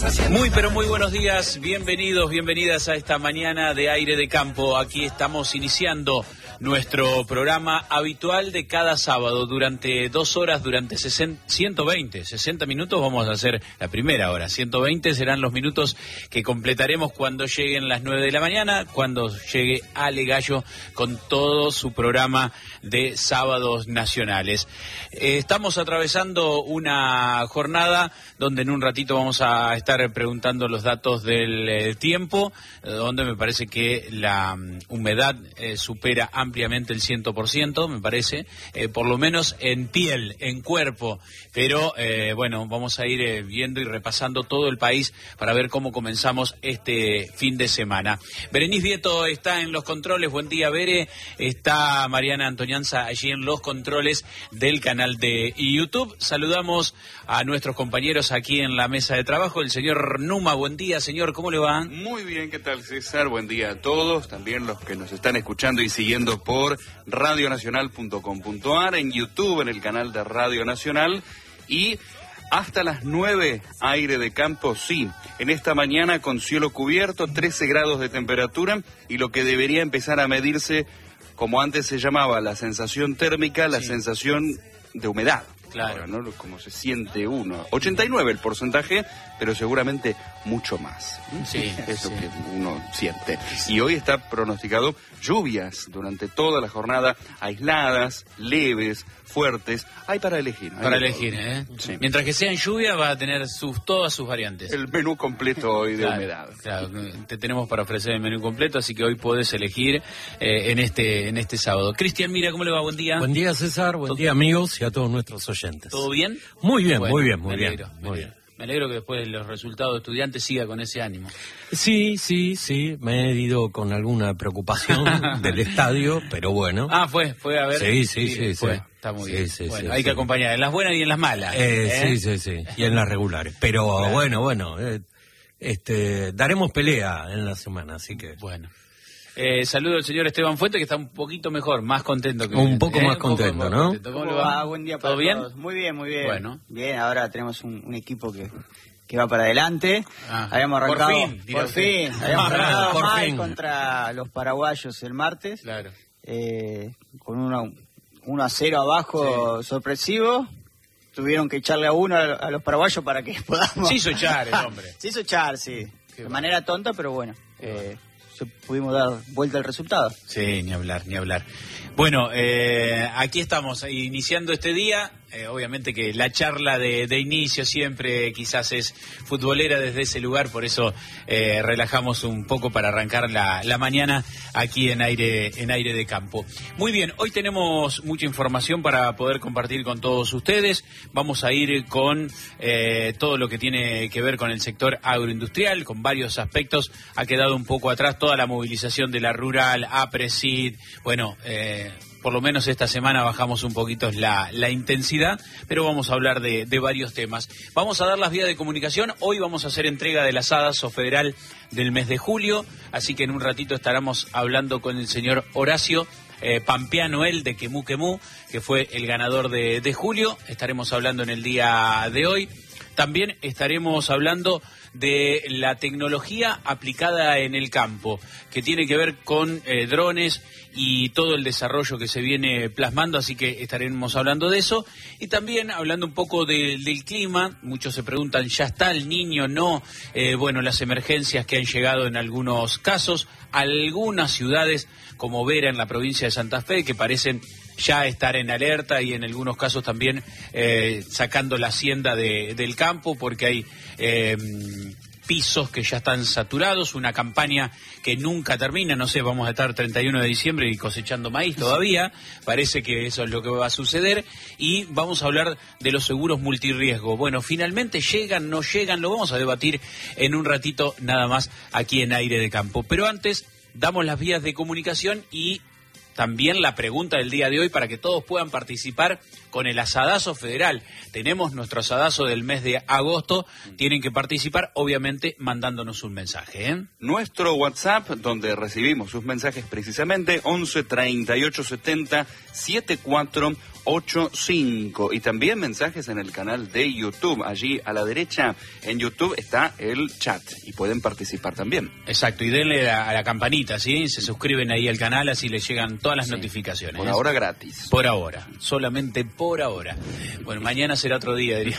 Muy pero muy buenos días, bienvenidas a esta mañana de Aire de Campo. Aquí estamos iniciando nuestro programa habitual de cada sábado durante 2 horas, durante 60 minutos vamos a hacer la primera hora. 120 serán los minutos que completaremos cuando lleguen las 9 de la mañana, cuando llegue Ale Gallo con todo su programa de sábados nacionales. Estamos atravesando una jornada donde en un ratito vamos a estar preguntando los datos del tiempo, donde me parece que la humedad supera ampliamente el 100%, me parece, por lo menos en piel, en cuerpo, pero bueno, vamos a ir viendo y repasando todo el país para ver cómo comenzamos este fin de semana. Berenice Vieto está en los controles, buen día Bere, está Mariana Antonianza allí en los controles del canal de YouTube. Saludamos a nuestros compañeros aquí en la mesa de trabajo, el señor Numa, buen día señor, ¿cómo le va? Muy bien, ¿qué tal César? Buen día a todos, también los que nos están escuchando y siguiendo por radionacional.com.ar, en YouTube, en el canal de Radio Nacional, y hasta las 9, Aire de Campo, sí, en esta mañana con cielo cubierto, 13 grados de temperatura, y lo que debería empezar a medirse, como antes se llamaba, la sensación térmica, la sensación de humedad. Claro. Ahora, ¿no? Como se siente uno. 89 el porcentaje, pero seguramente mucho más. Sí, es lo que uno siente. Y hoy está pronosticado lluvias durante toda la jornada, aisladas, leves, fuertes. Hay para elegir. Para elegir, ¿eh? Sí. Mientras que sea en lluvia va a tener todas sus variantes. El menú completo hoy de humedad. Claro, te tenemos para ofrecer el menú completo, así que hoy podés elegir en este sábado. Cristian, mira, ¿cómo le va? Buen día. Buen día, César. Buen día, amigos, y a todos nuestros oyentes. ¿Todo bien? Muy bien, Bueno, muy bien. Me alegro que después de los resultados de estudiantes siga con ese ánimo. Sí, me he ido con alguna preocupación del estadio, pero bueno. Ah, fue a ver. Sí. Está muy bien. Sí, bueno, hay que acompañar en las buenas y en las malas. Sí, y en las regulares. Pero claro. bueno, daremos pelea en la semana, así que... Bueno. Saludo al señor Esteban Fuente, que está un poquito mejor, más contento que un poco más contento, ¿no? ¿Cómo le va? Buen día para ¿Todo bien? todos. Muy bien. Bueno. Bien, ahora tenemos un equipo que va para adelante. Ah, habíamos arrancado por fin. Habíamos arrancado Por mal fin. contra los paraguayos el martes. Claro. Con 1-0 abajo, sorpresivo. Tuvieron que echarle a uno a los paraguayos para que podamos... Se hizo echar el hombre. Se hizo echar, sí. Qué De manera tonta, pero bueno. Pudimos dar vuelta al resultado. Sí, ni hablar. Bueno, aquí estamos iniciando este día. Obviamente que la charla de inicio siempre quizás es futbolera desde ese lugar, por eso relajamos un poco para arrancar la mañana aquí en aire de campo. Muy bien, hoy tenemos mucha información para poder compartir con todos ustedes. Vamos a ir con todo lo que tiene que ver con el sector agroindustrial, con varios aspectos. Ha quedado un poco atrás toda la movilización de la rural, APRESID, bueno... por lo menos esta semana bajamos un poquito la intensidad, pero vamos a hablar de varios temas. Vamos a dar las vías de comunicación. Hoy vamos a hacer entrega de las ADASO Federal del mes de julio, así que en un ratito estaremos hablando con el señor Horacio Pampeano, él de Quemú, que fue el ganador de julio. Estaremos hablando en el día de hoy. También estaremos hablando de la tecnología aplicada en el campo, que tiene que ver con drones y todo el desarrollo que se viene plasmando, así que estaremos hablando de eso. Y también hablando un poco del clima. Muchos se preguntan, ¿ya está el Niño? No. Bueno, las emergencias que han llegado en algunos casos, algunas ciudades como Vera en la provincia de Santa Fe, que parecen ya estar en alerta, y en algunos casos también sacando la hacienda del campo, porque hay pisos que ya están saturados, una campaña que nunca termina, no sé, vamos a estar 31 de diciembre y cosechando maíz todavía, parece que eso es lo que va a suceder. Y vamos a hablar de los seguros multirriesgo. Bueno, finalmente llegan, no llegan, lo vamos a debatir en un ratito nada más aquí en Aire de Campo. Pero antes, damos las vías de comunicación y también la pregunta del día de hoy para que todos puedan participar con el asadazo federal. Tenemos nuestro asadazo del mes de agosto. Tienen que participar, obviamente, mandándonos un mensaje, ¿eh? Nuestro WhatsApp, donde recibimos sus mensajes precisamente, 11 38 70 7485. Y también mensajes en el canal de YouTube. Allí a la derecha en YouTube está el chat y pueden participar también. Exacto, y denle a la campanita, ¿sí? Se suscriben ahí al canal, así les llegan todas las notificaciones. Por ahora gratis. Por ahora, solamente por ahora. Bueno, mañana será otro día, diría.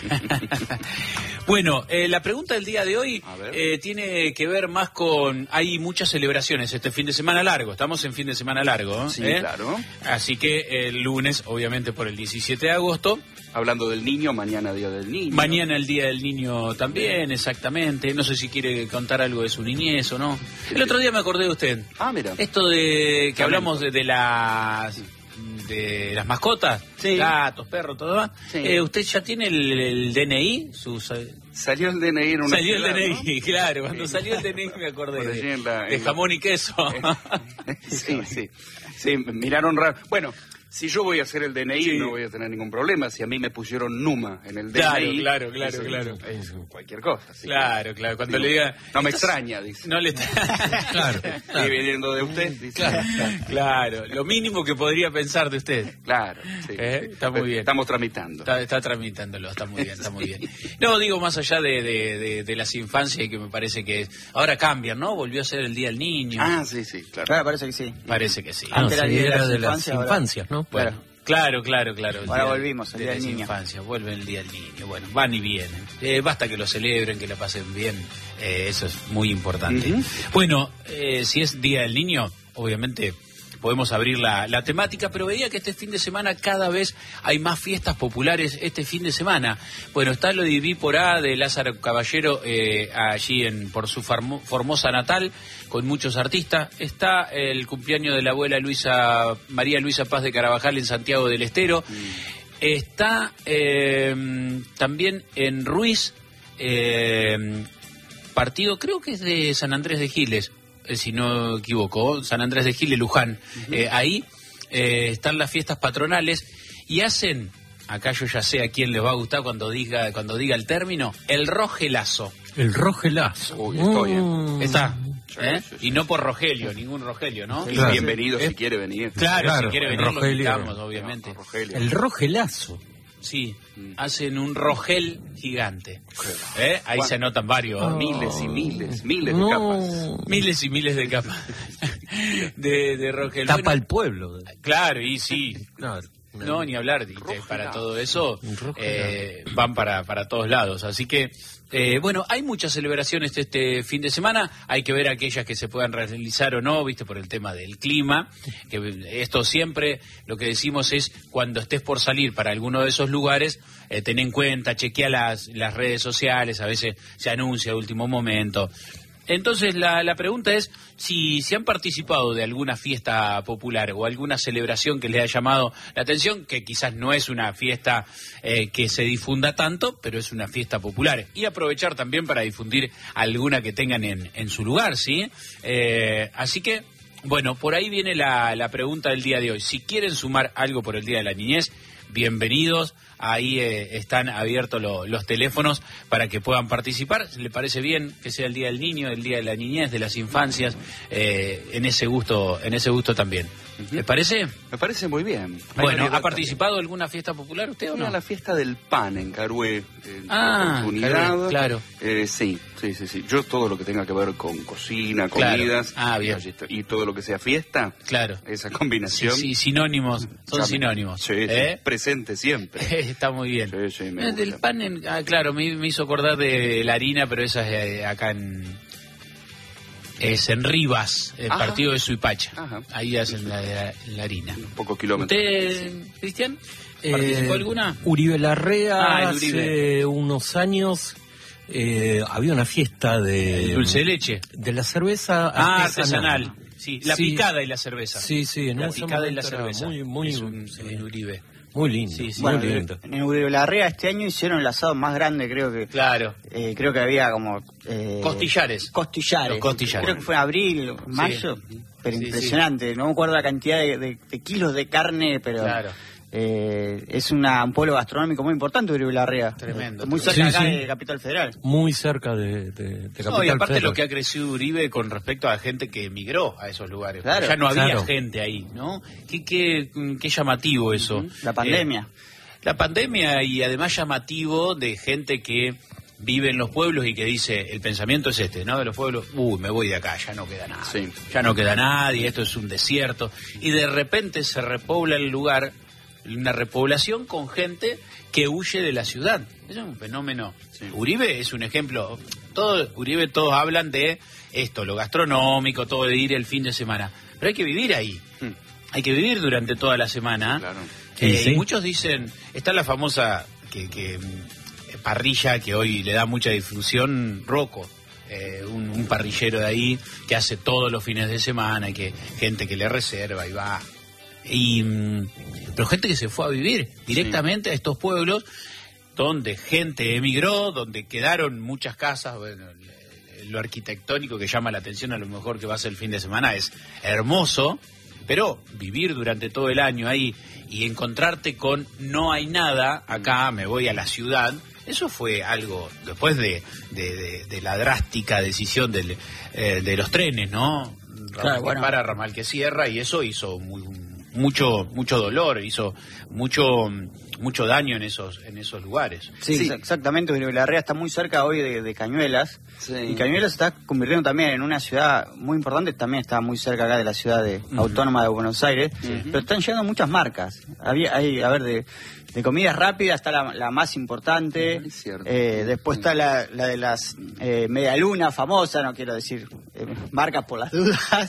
Bueno, la pregunta del día de hoy tiene que ver más con... Hay muchas celebraciones este fin de semana largo, estamos en fin de semana largo. Sí, claro. Así que el lunes, obviamente por el 17 de agosto... Hablando del niño, mañana Día del Niño. Mañana el Día del Niño también, exactamente. No sé si quiere contar algo de su niñez o no. El otro día me acordé de usted. Ah, mira. Esto de que hablamos de las mascotas, sí. Gatos, perros, todo más. Sí. ¿Usted ya tiene el DNI? Salió el DNI en una Salió ciudad, el DNI, ¿no? claro. Cuando salió el DNI me acordé Por allí de jamón y queso. Sí, miraron raro. Bueno, si yo voy a hacer el DNI no voy a tener ningún problema. Si a mí me pusieron Numa en el DNI... Claro. Es cualquier cosa. Claro. Cuando le diga... No me extraña, dice. No le Claro. Y viniendo de usted, dice. Claro. Lo mínimo que podría pensar de usted. Claro, sí. Está muy bien. Estamos tramitando. Está tramitándolo, está muy bien. No, digo, más allá de las infancias, que me parece que ahora cambian, ¿no? Volvió a ser el Día del Niño. Ah, sí, claro. Claro, parece que sí. Parece que sí. Antes era de las las infancias, ¿no? Bueno, claro. Ahora volvimos, el Día del Niño. Infancia, vuelve el Día del Niño. Bueno, van y vienen. Basta que lo celebren, que lo pasen bien. Eso es muy importante. Bueno, si es Día del Niño, obviamente podemos abrir la temática, pero veía que este fin de semana cada vez hay más fiestas populares este fin de semana. Bueno, está lo de Vípora de Lázaro Caballero allí por su Formosa natal, con muchos artistas. Está el cumpleaños de la abuela María Luisa Paz de Carabajal en Santiago del Estero. Está también en Ruiz, partido creo que es de San Andrés de Giles, si no equivoco, San Andrés de Giles, Luján. Ahí están las fiestas patronales y hacen, acá yo ya sé a quién les va a gustar cuando diga el término, el rogelazo. El rogelazo. Uy, estoy, Está. Sí. Y no por Rogelio, ningún Rogelio, ¿no? Claro. Bienvenido si quiere venir. Claro, si quiere venir, Rogelio, lo invitamos, obviamente. No, Rogelio. El rogelazo. Sí, hacen un rogel gigante. Ahí se anotan varios. Miles y miles de capas. Miles y miles de capas de rogel. Tapa el pueblo. Claro, y sí. Claro. No, ni hablar. Para todo eso van para todos lados. Así que, bueno, hay muchas celebraciones este fin de semana. Hay que ver aquellas que se puedan realizar o no, por el tema del clima. Que esto siempre, lo que decimos es, cuando estés por salir para alguno de esos lugares, ten en cuenta, chequea las redes sociales, a veces se anuncia a último momento. Entonces la pregunta es si han participado de alguna fiesta popular o alguna celebración que les haya llamado la atención, que quizás no es una fiesta que se difunda tanto, pero es una fiesta popular. Y aprovechar también para difundir alguna que tengan en su lugar, ¿sí? Así que, bueno, por ahí viene la pregunta del día de hoy. Si quieren sumar algo por el Día de la Niñez, bienvenidos. Ahí están abiertos los teléfonos para que puedan participar. ¿Le parece bien que sea el Día del Niño, el Día de la Niñez, de las infancias, en ese gusto también? ¿Le parece? Me parece muy bien. Bueno, ¿ha participado en alguna fiesta popular usted o no? La fiesta del pan en Carué. Carué, claro. Sí. Yo todo lo que tenga que ver con cocina, comidas, bien. Y todo lo que sea fiesta, claro, esa combinación. Sí, sinónimos, son sinónimos. Sí, presente siempre. Está muy bien. Sí, me gusta. Del pan, claro, me hizo acordar de la harina, pero esa es acá es en Rivas, el partido de Suipacha. Ajá. Ahí hacen la harina. Pocos kilómetros. ¿Usted, Cristian, participó alguna? Uribe Larrea, el Uribe. Hace unos años había una fiesta de... Dulce de leche. De la cerveza artesanal. Sí, la picada y la cerveza. Sí, en la picada y la cerveza. Muy en Uribe. Muy lindo. Sí. Bueno, muy lindo. En Uribe Larrea este año hicieron el asado más grande, creo que. Claro. Creo que había como. Costillares. Costillares. Creo que fue en abril, mayo. Pero impresionante. No me acuerdo la cantidad de kilos de carne, pero. Claro. Es un pueblo gastronómico muy importante, Uribe Larrea. Tremendo. Muy cerca Sí, acá sí. de Capital Federal. Muy cerca de Capital No, y aparte Federal. lo que ha crecido Uribe con respecto a la gente que emigró a esos lugares. Claro, ya no había claro. gente ahí, ¿no? Qué llamativo eso. La pandemia. La pandemia y además llamativo de gente que vive en los pueblos y que dice, el pensamiento es este, ¿no? De los pueblos, me voy de acá, ya no queda nada. Sí. Ya no queda nadie, esto es un desierto. Y de repente se repobla el lugar, una repoblación con gente que huye de la ciudad. Eso es un fenómeno. Sí. Uribe es un ejemplo. Uribe todos hablan de esto, lo gastronómico, todo de ir el fin de semana. Pero hay que vivir ahí. Hay que vivir durante toda la semana. Claro. Sí. Y muchos dicen, está la famosa parrilla que hoy le da mucha difusión, Rocco, un parrillero de ahí que hace todos los fines de semana y que gente que le reserva y va. Pero gente que se fue a vivir directamente a estos pueblos donde gente emigró, donde quedaron muchas casas. Bueno, lo arquitectónico que llama la atención a lo mejor que va a ser el fin de semana es hermoso, pero vivir durante todo el año ahí y encontrarte con no hay nada, acá me voy a la ciudad, eso fue algo después de la drástica decisión de los trenes, ¿no? Ramal que para, ramal que cierra, y eso hizo mucho dolor, hizo mucho daño en esos lugares. Sí, exactamente. Uribe Larrea está muy cerca hoy de Cañuelas. Sí. Y Cañuelas se está convirtiendo también en una ciudad muy importante. También está muy cerca acá de la ciudad autónoma de Buenos Aires. Pero están llegando muchas marcas. De comidas rápidas está la más importante. Es cierto. Después está la de las medialunas famosas, no quiero decir marcas por las dudas.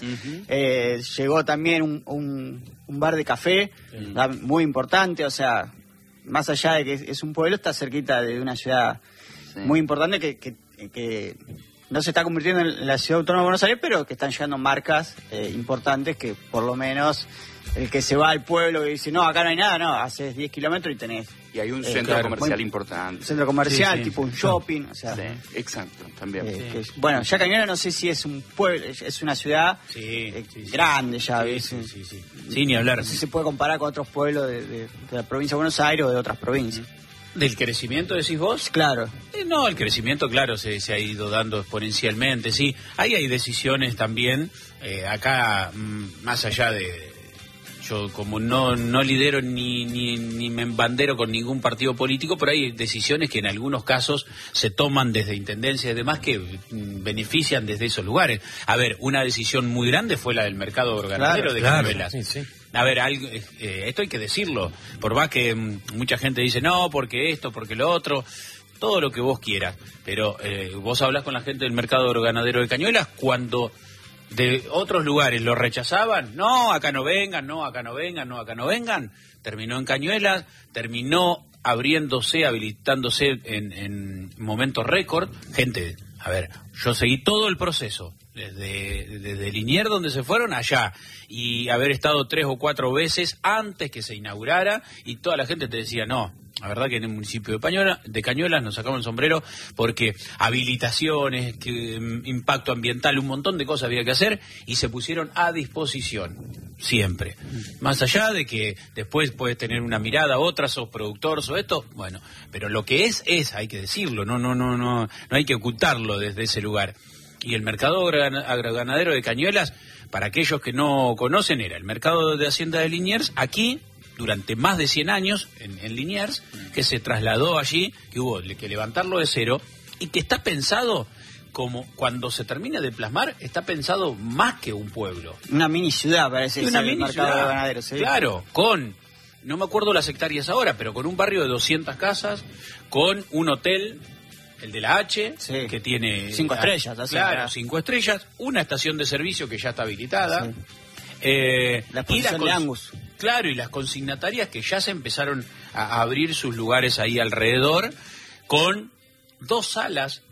Llegó también un bar de café muy importante, o sea, más allá de que es un pueblo, está cerquita de una ciudad muy importante que no se está convirtiendo en la ciudad autónoma de Buenos Aires, pero que están llegando marcas importantes que por lo menos el que se va al pueblo y dice, no, acá no hay nada, no, haces 10 kilómetros y tenés Y hay un centro comercial importante. Un centro comercial, Sí, sí. tipo un shopping, o sea... Sí, exacto, también. bueno, ya Cañuelas no sé si es un pueblo, es una ciudad grande ya, ¿ves? Sí, ni hablar. No sé si se puede comparar con otros pueblos de la provincia de Buenos Aires o de otras provincias. ¿Del crecimiento decís vos? Claro. No, el crecimiento, claro, se ha ido dando exponencialmente, sí. Ahí hay decisiones también, acá, más allá de... Yo como no lidero ni me embandero con ningún partido político, pero hay decisiones que en algunos casos se toman desde intendencias y demás que benefician desde esos lugares. A ver, una decisión muy grande fue la del mercado organadero de Cañuelas. Sí, sí. A ver, esto hay que decirlo, por más que mucha gente dice, no, porque esto, porque lo otro, todo lo que vos quieras, pero vos hablás con la gente del mercado organadero de Cañuelas cuando de otros lugares lo rechazaban, no, acá no vengan, no, acá no vengan, no, acá no vengan, terminó en Cañuelas, terminó abriéndose, habilitándose en momentos récord, gente, a ver, yo seguí todo el proceso, desde Liniers donde se fueron allá, y haber estado 3 o 4 veces antes que se inaugurara, y toda la gente te decía, no, la verdad que en el municipio de Cañuelas nos sacamos el sombrero porque habilitaciones, impacto ambiental, un montón de cosas había que hacer y se pusieron a disposición, siempre. Más allá de que después puedes tener una mirada, otra, sos productor, sos esto, bueno, pero lo que es, hay que decirlo, no hay que ocultarlo desde ese lugar. Y el mercado agroganadero de Cañuelas, para aquellos que no conocen, era el mercado de Hacienda de Liniers, aquí, durante más de 100 años, en Liniers, que se trasladó allí, que hubo que levantarlo de cero, y que está pensado como, cuando se termina de plasmar, está pensado más que un pueblo. Una mini ciudad parece Una ser el mini mercado ciudad, ganadero, ¿sí? Claro, no me acuerdo las hectáreas ahora, pero con un barrio de 200 casas, con un hotel, el de la H, que tiene... 5 estrellas, así. Claro, 5 estrellas, una estación de servicio que ya está habilitada. Sí. Y La exposición de Angus. Claro, y las consignatarias que ya se empezaron a abrir sus lugares ahí alrededor, con 2 salas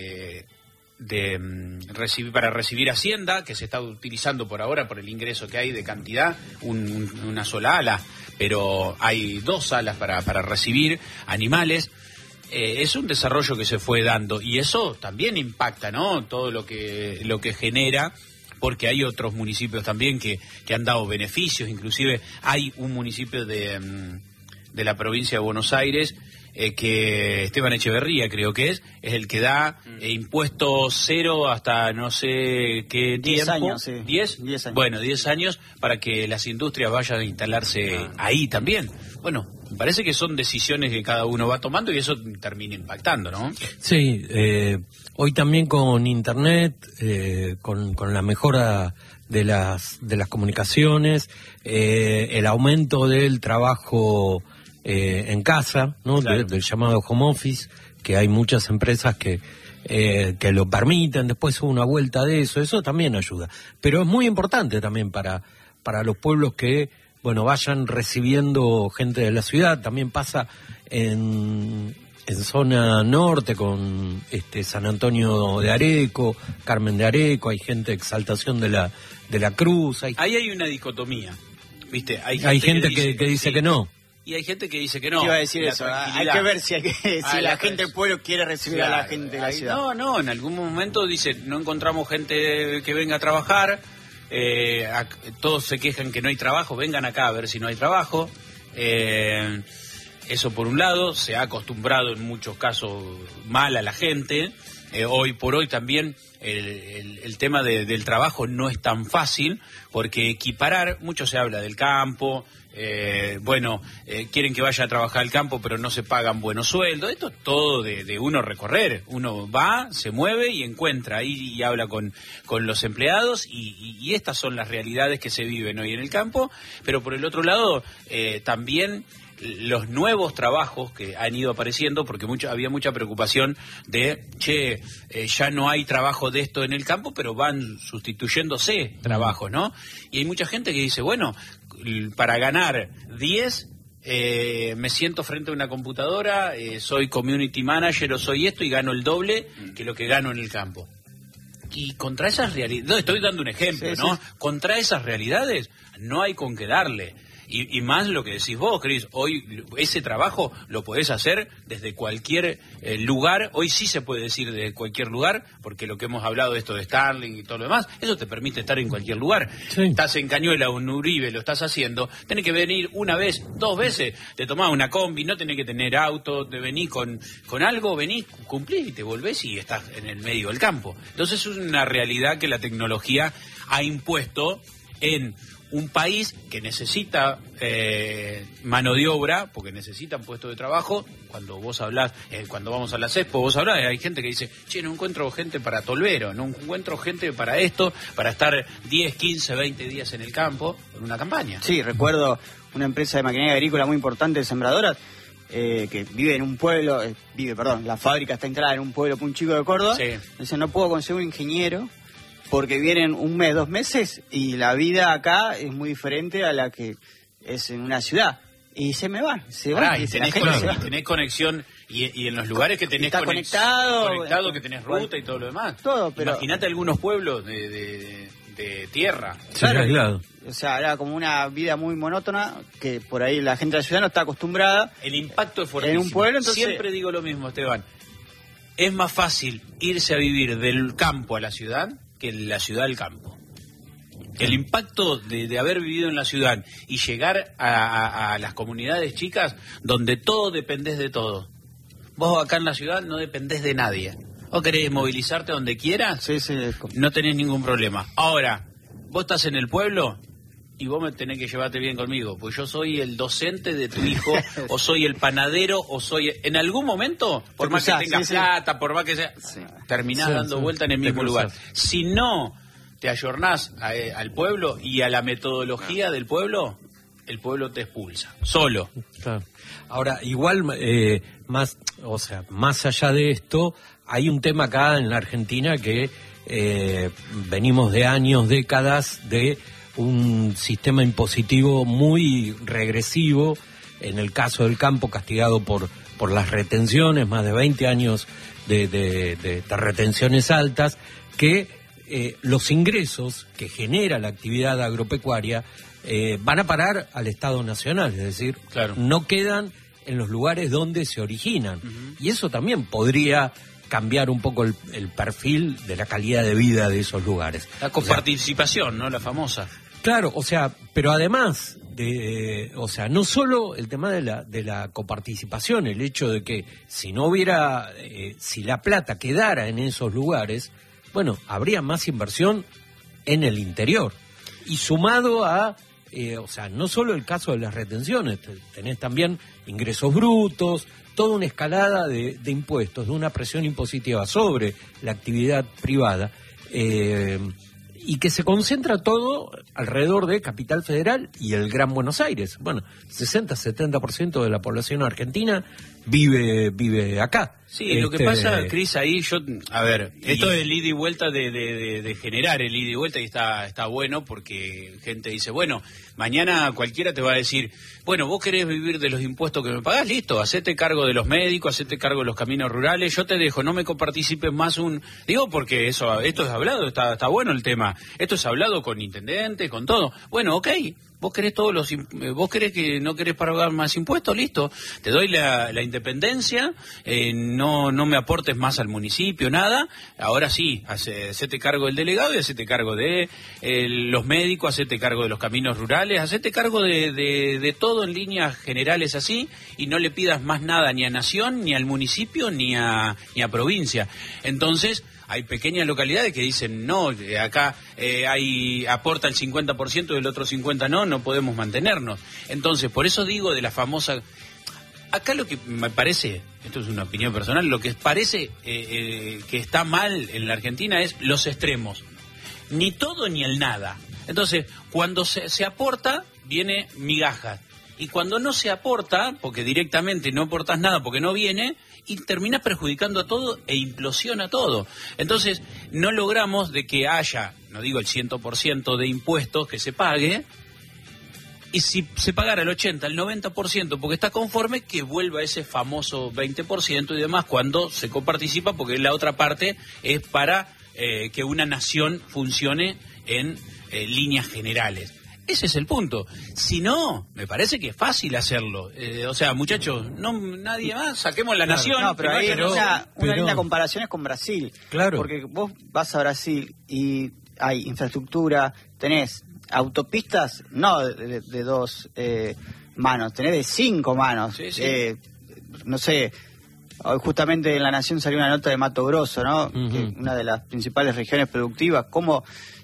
para recibir Hacienda, que se está utilizando por ahora por el ingreso que hay de cantidad, una sola ala, pero hay 2 salas para recibir animales. Es un desarrollo que se fue dando y eso también impacta, ¿no? Todo lo que genera porque hay otros municipios también que han dado beneficios, inclusive hay un municipio de la provincia de Buenos Aires, que Esteban Echeverría creo que es el que da impuestos cero hasta no sé qué 10 tiempo. años, sí. 10 años. Bueno, 10 años para que las industrias vayan a instalarse ahí también. Bueno, me parece que son decisiones que cada uno va tomando y eso termina impactando, ¿no? Sí, hoy también con Internet, con la mejora de las comunicaciones, el aumento del trabajo en casa, ¿no? Claro. Del llamado home office, que hay muchas empresas que lo permiten, después hubo una vuelta de eso también ayuda. Pero es muy importante también para los pueblos que, bueno, vayan recibiendo gente de la ciudad. También pasa en zona norte con San Antonio de Areco, Carmen de Areco, hay gente de Exaltación de la Cruz. Ahí hay una dicotomía, ¿viste? Hay gente que dice sí, que no. y hay gente que dice que no. Iba a decir La eso, tranquilidad. hay que ver si la gente del pueblo quiere recibir a la Claro, gente de la ahí ciudad. No, en algún momento dice, no encontramos gente que venga a trabajar, todos se quejan que no hay trabajo, vengan acá a ver si no hay trabajo. Eso por un lado, se ha acostumbrado en muchos casos mal a la gente. Hoy por hoy también el tema del trabajo no es tan fácil, porque equiparar, mucho se habla del campo, quieren que vaya a trabajar al campo pero no se pagan buenos sueldos. Esto es todo de uno recorrer, uno va, se mueve y encuentra ahí y habla con los empleados y estas son las realidades que se viven hoy en el campo. Pero por el otro lado también los nuevos trabajos que han ido apareciendo, porque había mucha preocupación de, ya no hay trabajo de esto en el campo, pero van sustituyéndose trabajos, ¿no? Y hay mucha gente que dice, bueno, para ganar 10, me siento frente a una computadora, soy community manager o soy esto y gano el doble que lo que gano en el campo. Y contra esas realidades, estoy dando un ejemplo, sí, ¿no? sí. Contra esas realidades no hay con qué darle. Y más lo que decís vos, Cris, hoy ese trabajo lo podés hacer desde cualquier lugar. Hoy sí se puede decir desde cualquier lugar, porque lo que hemos hablado de esto de Starlink y todo lo demás, eso te permite estar en cualquier lugar. Sí. Estás en Cañuela o en Uribe, lo estás haciendo, tenés que venir una vez, 2 veces, te tomás una combi, no tenés que tener auto, te venís con algo, venís, cumplís y te volvés y estás en el medio del campo. Entonces es una realidad que la tecnología ha impuesto en un país que necesita mano de obra, porque necesitan puestos de trabajo. Cuando vos hablás, cuando vamos a la CESPO, vos hablás, hay gente que dice, no encuentro gente para Tolvero, no encuentro gente para esto, para estar 10, 15, 20 días en el campo, en una campaña. Sí, recuerdo una empresa de maquinaria agrícola muy importante de sembradoras, que vive en un pueblo, la fábrica está instalada en un pueblo muy chico de Córdoba. Sí. Dice, no puedo conseguir un ingeniero porque vienen 1 mes, 2 meses y la vida acá es muy diferente a la que es en una ciudad. Y se me van, se van. Y tenés, tenés conexión y en los lugares que tenés está conectado, que tenés ruta y todo lo demás. Todo, pero imagínate algunos pueblos de tierra. Claro. O sea, era como una vida muy monótona que por ahí la gente de la ciudad no está acostumbrada. El impacto es fuertísimo. En un pueblo, entonces... Siempre digo lo mismo, Esteban. Es más fácil irse a vivir del campo a la ciudad que de la ciudad al campo. El impacto de haber vivido en la ciudad y llegar a las comunidades chicas donde todo dependés de todo. Vos acá en la ciudad no dependés de nadie. Vos querés movilizarte donde quieras, Sí. no tenés ningún problema. Ahora, vos estás en el pueblo y vos me tenés que llevarte bien conmigo, pues yo soy el docente de tu hijo, o soy el panadero, o soy... En algún momento, por más que tengas plata, por más que sea, terminás dando vuelta en el mismo lugar. Si no te ayornás al pueblo y a la metodología del pueblo, el pueblo te expulsa, solo. Claro. Ahora, igual, más allá de esto, hay un tema acá en la Argentina que venimos de años, décadas de un sistema impositivo muy regresivo, en el caso del campo castigado por las retenciones, más de 20 años de retenciones altas, que los ingresos que genera la actividad agropecuaria van a parar al Estado Nacional, es decir, claro, no quedan en los lugares donde se originan. Y eso también podría cambiar un poco el perfil de la calidad de vida de esos lugares. La coparticipación, ¿no? La famosa. Claro, o sea, pero además no solo el tema de la coparticipación, el hecho de que si no hubiera, si la plata quedara en esos lugares, bueno, habría más inversión en el interior. Y sumado a, no solo el caso de las retenciones, tenés también ingresos brutos, toda una escalada de impuestos, de una presión impositiva sobre la actividad privada, y que se concentra todo alrededor de Capital Federal y el Gran Buenos Aires. Bueno, 60-70% de la población argentina vive acá. Sí, lo que pasa, Cris, ahí esto del ida y vuelta de generar el ida y vuelta, y está bueno porque gente dice, bueno, mañana cualquiera te va a decir, bueno, vos querés vivir de los impuestos que me pagás, listo, hacete cargo de los médicos, hacete cargo de los caminos rurales, yo te dejo, no me coparticipes más digo porque esto es hablado, está bueno el tema, esto es hablado con intendentes, con todo, bueno, ok. Vos querés vos querés que no querés pagar más impuestos, listo, te doy la independencia, no me aportes más al municipio, nada, ahora sí, hacete cargo del delegado y hacete cargo de los médicos, hacete cargo de los caminos rurales, hacete cargo de todo en líneas generales así, y no le pidas más nada ni a Nación, ni al municipio, ni a provincia. Entonces, hay pequeñas localidades que dicen, no, acá aporta el 50% y el otro 50% no podemos mantenernos. Entonces, por eso digo de la famosa... Acá lo que me parece, esto es una opinión personal, lo que parece que está mal en la Argentina es los extremos. Ni todo ni el nada. Entonces, cuando se aporta, viene migajas. Y cuando no se aporta, porque directamente no aportas nada porque no viene, y terminás perjudicando a todo e implosiona todo. Entonces, no logramos de que haya, no digo el 100% de impuestos que se pague, y si se pagara el 80%, el 90%, porque está conforme, que vuelva ese famoso 20% y demás cuando se coparticipa, porque la otra parte es para que una nación funcione en líneas generales. Ese es el punto. Si no, me parece que es fácil hacerlo. Muchachos, nadie más, saquemos la nación. No, pero ahí una linda comparación es con Brasil. Claro. Porque vos vas a Brasil y hay infraestructura, tenés autopistas, no de dos manos, tenés de 5 manos. Sí. No sé, hoy justamente en La Nación salió una nota de Mato Grosso, ¿no? Uh-huh. Que una de las principales regiones productivas, cómo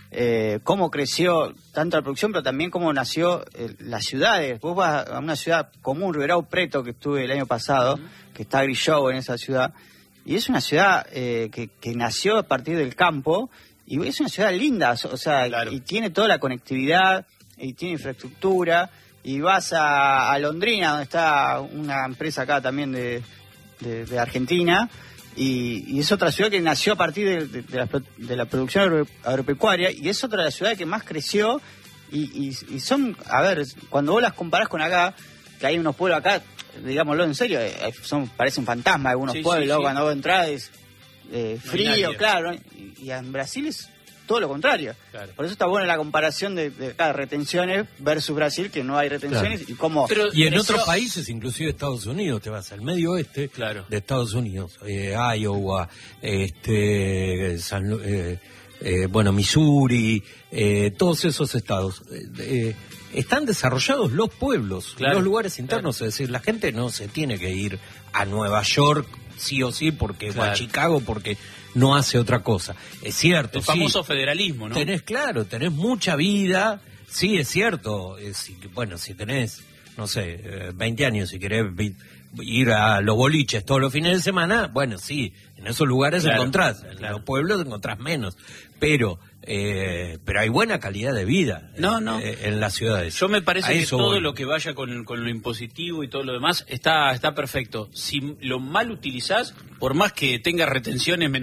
creció tanto la producción, pero también cómo nació las ciudades. Vos vas a una ciudad común, Ribeirão Preto, que estuve el año pasado, que está Grillow en esa ciudad, y es una ciudad que nació a partir del campo, y es una ciudad linda, claro. Y tiene toda la conectividad, y tiene infraestructura, y vas a Londrina, donde está una empresa acá también de Argentina, y es otra ciudad que nació a partir de la producción agropecuaria, y es otra de las ciudades que más creció, y son, cuando vos las comparás con acá, que hay unos pueblos acá, digámoslo en serio, parecen fantasmas algunos pueblos, cuando vos entrás es frío, claro, y en Brasil es todo lo contrario. Claro. Por eso está buena la comparación de retenciones versus Brasil, que no hay retenciones, claro. Y cómo... Y en otros países, inclusive Estados Unidos, te vas al medio oeste, claro, de Estados Unidos, Iowa, Missouri, todos esos estados, están desarrollados los pueblos, claro, los lugares internos, claro. Es decir, la gente no se tiene que ir a Nueva York sí o sí porque claro, o a Chicago porque no hace otra cosa. Es cierto. El famoso federalismo, ¿no? Tenés mucha vida, sí, es cierto. Si tenés, no sé, 20 años y querés ir a los boliches todos los fines de semana, bueno, sí, en esos lugares claro, encontrás, en los pueblos encontrás menos, pero hay buena calidad de vida en las ciudades. Yo me parece que todo lo que vaya con lo impositivo y todo lo demás está perfecto. Si lo mal utilizás, por más que tengas retenciones menos